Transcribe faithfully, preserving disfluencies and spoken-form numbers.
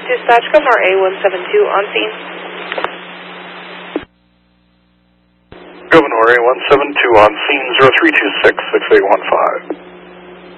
dispatch, Governor A one seven two on scene. Governor A one seven two on scene, zero three two six, six eight one five.